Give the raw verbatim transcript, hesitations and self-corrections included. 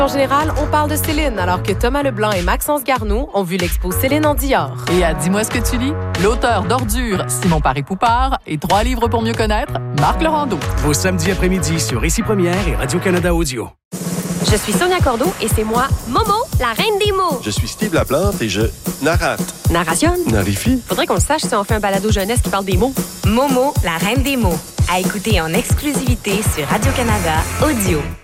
En général, on parle de Céline, alors que Thomas Leblanc et Maxence Garneau ont vu l'expo Céline en Dior. Et à Dis-moi ce que tu lis, l'auteur d'Ordures, Simon Paré-Poupard, et Trois livres pour mieux connaître, Marc Laurando. Vos samedis après-midi sur Ici Première et Radio-Canada Audio. Je suis Sonia Cordeau et c'est moi, Momo, la reine des mots. Je suis Steve Laplante et je narrate. Narration? Narifie. Faudrait qu'on le sache si on fait un balado jeunesse qui parle des mots. Momo, la reine des mots. À écouter en exclusivité sur Radio-Canada Audio.